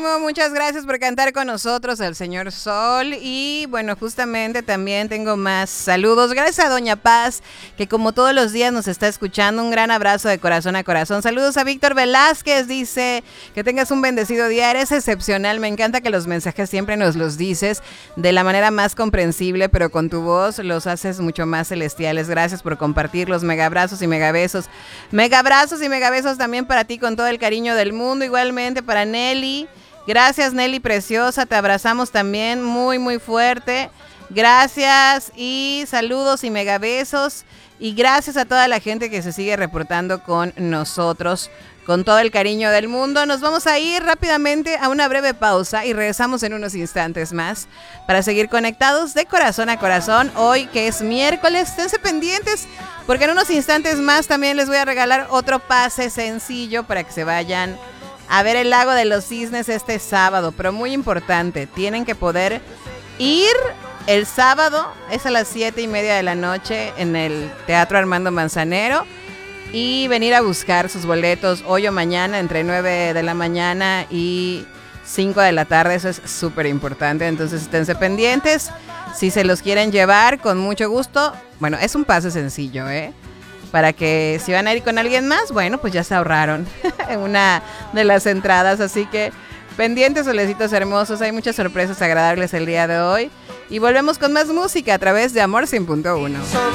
Muchas gracias por cantar con nosotros el señor Sol. Y bueno, justamente también tengo más saludos. Gracias a Doña Paz, que como todos los días nos está escuchando. Un gran abrazo de corazón a corazón. Saludos a Víctor Velázquez, dice que tengas un bendecido día. Eres excepcional. Me encanta que los mensajes siempre nos los dices de la manera más comprensible, pero con tu voz los haces mucho más celestiales. Gracias por compartirlos. Mega abrazos y mega besos. Mega abrazos y mega besos también para ti con todo el cariño del mundo. Igualmente para Nelly. Gracias, Nelly preciosa, te abrazamos también muy muy fuerte. Gracias y saludos y mega besos. Y gracias a toda la gente que se sigue reportando con nosotros, con todo el cariño del mundo. Nos vamos a ir rápidamente a una breve pausa y regresamos en unos instantes más para seguir conectados de corazón a corazón. Hoy que es miércoles, esténse pendientes porque en unos instantes más también les voy a regalar otro pase sencillo para que se vayan a ver el Lago de los Cisnes este sábado, pero muy importante, tienen que poder ir el sábado, es a las 7:30 de la noche en el Teatro Armando Manzanero y venir a buscar sus boletos hoy o mañana entre 9 de la mañana y 5 de la tarde, eso es súper importante, entonces esténse pendientes, si se los quieren llevar con mucho gusto, bueno, es un pase sencillo, para que si van a ir con alguien más, bueno, pues ya se ahorraron una de las entradas. Así que pendientes, solecitos hermosos. Hay muchas sorpresas agradables el día de hoy. Y volvemos con más música a través de Amor 100.1.